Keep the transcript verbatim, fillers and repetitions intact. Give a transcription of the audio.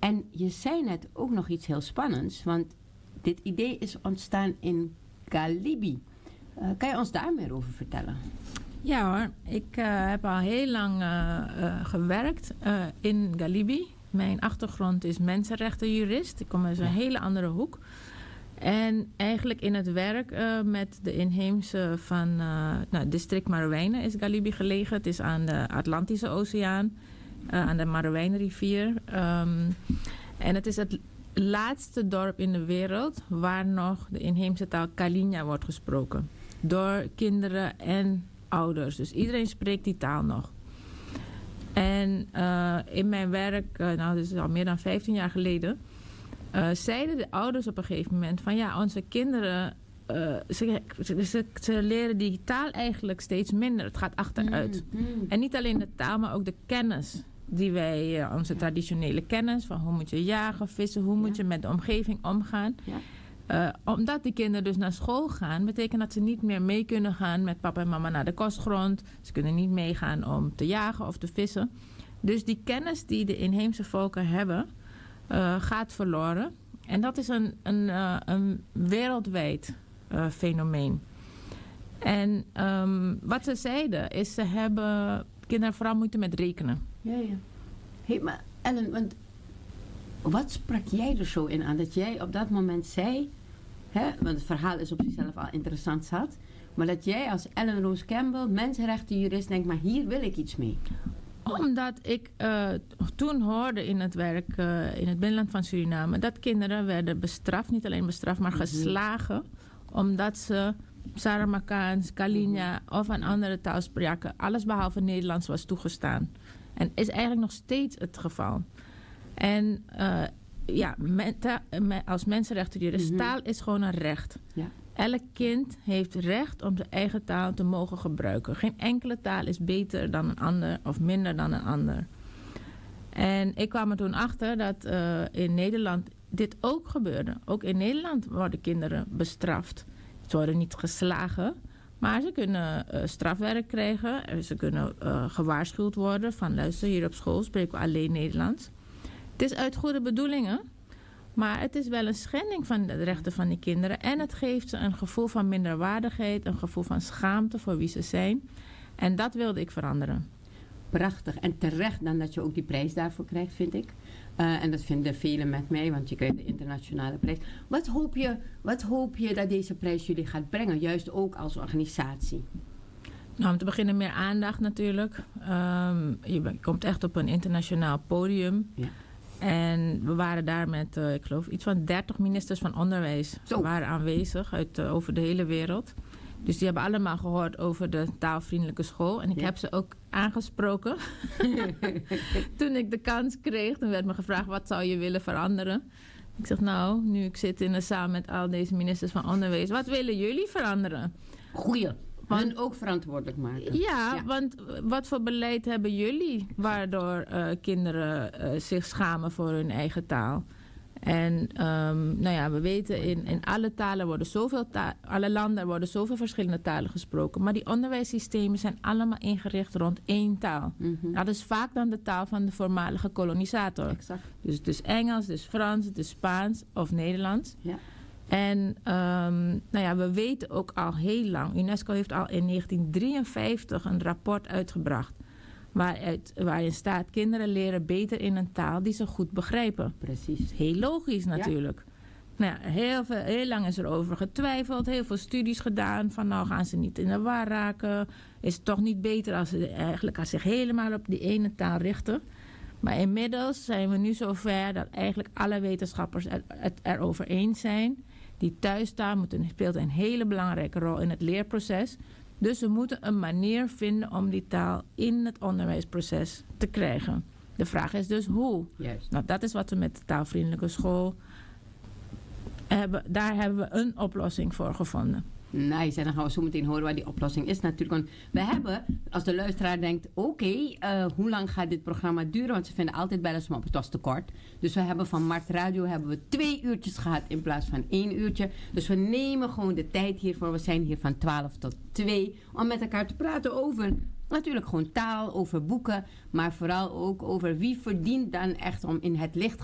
En je zei net ook nog iets heel spannends, want dit idee is ontstaan in Galibi. Uh, kan je ons daar meer over vertellen? Ja hoor, ik uh, heb al heel lang uh, uh, gewerkt uh, in Galibi. Mijn achtergrond is mensenrechtenjurist. Ik kom uit een ja. hele andere hoek. En eigenlijk in het werk uh, met de inheemse van uh, nou, district Marowijnen is Galibi gelegen. Het is aan de Atlantische Oceaan, uh, aan de Marowijnenrivier. Um, en het is het laatste dorp in de wereld waar nog de inheemse taal Kalinya wordt gesproken. Door kinderen en ouders. Dus iedereen spreekt die taal nog. En uh, in mijn werk, uh, nou dat is al meer dan vijftien jaar geleden, uh, zeiden de ouders op een gegeven moment van ja, onze kinderen, uh, ze, ze, ze leren die taal eigenlijk steeds minder. Het gaat achteruit. Mm, mm. En niet alleen de taal, maar ook de kennis die wij, uh, onze traditionele kennis van hoe moet je jagen, vissen, hoe moet ja. je met de omgeving omgaan. Ja. Uh, omdat die kinderen dus naar school gaan, betekent dat ze niet meer mee kunnen gaan met papa en mama naar de kostgrond. Ze kunnen niet meegaan om te jagen of te vissen. Dus die kennis die de inheemse volken hebben, uh, gaat verloren. En dat is een, een, uh, een wereldwijd uh, fenomeen. En um, wat ze zeiden is, ze hebben kinderen vooral moeite met rekenen. Ja, ja. Hey, maar Ellen, want wat sprak jij er zo in aan dat jij op dat moment zei, hè, want het verhaal is op zichzelf al interessant zat, maar dat jij als Ellen Rose Campbell, mensenrechtenjurist, denkt, maar hier wil ik iets mee? Omdat ik uh, toen hoorde in het werk uh, in het binnenland van Suriname dat kinderen werden bestraft, niet alleen bestraft, maar geslagen, omdat ze Saramakaans, Kalinya of een andere taal spraken. Alles behalve Nederlands was toegestaan. En is eigenlijk nog steeds het geval. En uh, ja, menta, me, als mensenrechtenjurist, mm-hmm. taal is gewoon een recht. Ja. Elk kind heeft recht om zijn eigen taal te mogen gebruiken. Geen enkele taal is beter dan een ander of minder dan een ander. En ik kwam er toen achter dat uh, in Nederland dit ook gebeurde. Ook in Nederland worden kinderen bestraft. Ze worden niet geslagen, maar ze kunnen uh, strafwerk krijgen. Ze kunnen uh, gewaarschuwd worden van luister, hier op school spreken we alleen Nederlands. Het is uit goede bedoelingen, maar het is wel een schending van de rechten van die kinderen. En het geeft ze een gevoel van minderwaardigheid, een gevoel van schaamte voor wie ze zijn. En dat wilde ik veranderen. Prachtig. En terecht dan dat je ook die prijs daarvoor krijgt, vind ik. Uh, en dat vinden velen met mij, want je krijgt de internationale prijs. Wat hoop je, wat hoop je dat deze prijs jullie gaat brengen, juist ook als organisatie? Nou, om te beginnen meer aandacht natuurlijk. Um, je komt echt op een internationaal podium. Ja. En we waren daar met, uh, ik geloof, iets van dertig ministers van onderwijs Zo. waren aanwezig uit, uh, over de hele wereld. Dus die hebben allemaal gehoord over de taalvriendelijke school. En ik ja. heb ze ook aangesproken. Toen ik de kans kreeg, toen werd me gevraagd, wat zou je willen veranderen? Ik zeg, nou, nu ik zit in een zaal met al deze ministers van onderwijs, wat willen jullie veranderen? Goeie. Want ook verantwoordelijk maken. Ja, ja, want wat voor beleid hebben jullie waardoor uh, kinderen uh, zich schamen voor hun eigen taal? En um, nou ja, we weten in, in alle talen worden zoveel ta- alle landen worden zoveel verschillende talen gesproken. Maar die onderwijssystemen zijn allemaal ingericht rond één taal. Mm-hmm. Dat is vaak dan de taal van de voormalige kolonisator. Exact. Dus het is Engels, het is Frans, het is Spaans of Nederlands. Ja. En um, nou ja, we weten ook al heel lang, UNESCO heeft al in negentien drieënvijftig een rapport uitgebracht. Waaruit, waarin staat, kinderen leren beter in een taal die ze goed begrijpen. Precies. Heel logisch natuurlijk. Ja. Nou ja, heel, veel, heel lang is er over getwijfeld. Heel veel studies gedaan. Van nou gaan ze niet in de war raken. Is het toch niet beter als ze eigenlijk als zich helemaal op die ene taal richten. Maar inmiddels zijn we nu zover dat eigenlijk alle wetenschappers het er, erover eens zijn. Die thuistaal moet een, speelt een hele belangrijke rol in het leerproces. Dus we moeten een manier vinden om die taal in het onderwijsproces te krijgen. De vraag is dus hoe. Juist. Nou, dat is wat we met de taalvriendelijke school hebben. Daar hebben we een oplossing voor gevonden. Nice, en dan gaan we zo meteen horen waar die oplossing is natuurlijk. Want we hebben, als de luisteraar denkt, oké, okay, uh, hoe lang gaat dit programma duren? Want ze vinden altijd bellen ze, maar het was te kort. Dus we hebben van Mart Radio hebben we twee uurtjes gehad in plaats van één uurtje. Dus we nemen gewoon de tijd hiervoor. We zijn hier van twaalf tot twee om met elkaar te praten over natuurlijk gewoon taal, over boeken, maar vooral ook over wie verdient dan echt om in het licht